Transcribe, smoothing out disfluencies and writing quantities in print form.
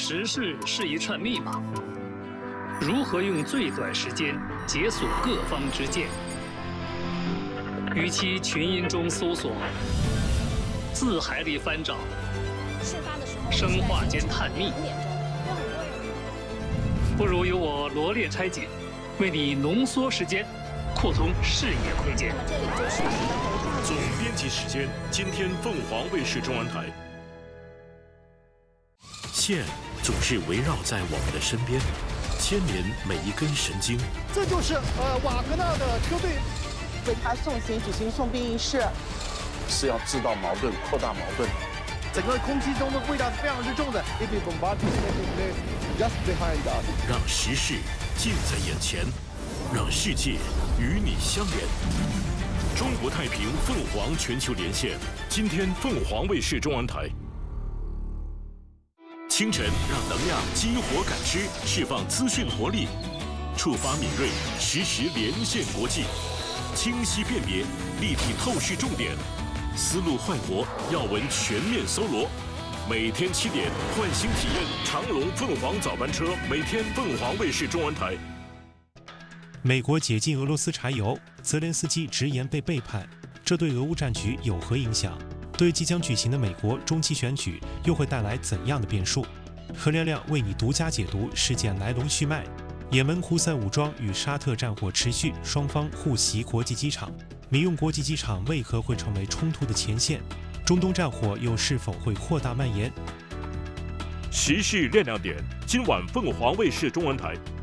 时事是一串密码，如何用最短时间解锁各方之见？与其群音中搜索，字海里翻找，生化间探秘，不如由我罗列拆解，为你浓缩时间，扩通视野空间。 总编辑时间，今天凤凰卫视中文台。线总是围绕在我们的身边，牵连每一根神经。 这就是瓦格纳的车队为他送行举行送殡仪式， 是要制造矛盾、扩大矛盾。 整个空气中的味道是非常之重的。Just behind us， 让时事近在眼前，让世界与你相连。中国太平凤凰全球连线，今天凤凰卫视中文台。清晨让能量激活感知，释放资讯活力，触发敏锐，实时连线国际，清晰辨别，立体透视重点，思路焕活，要闻全面搜罗。每天7点，换新体验长龙凤凰早班车，每天凤凰卫视中文台。 美国解禁俄罗斯柴油，泽连斯基直言被背叛，这对俄乌战局有何影响？对即将举行的美国中期选举又会带来怎样的变数？何亮亮为你独家解读事件来龙去脉。也门胡塞武装与沙特战火持续，双方互袭国际机场。民用国际机场为何会成为冲突的前线？中东战火又是否会扩大蔓延？ 时事亮亮点，今晚凤凰卫视中文台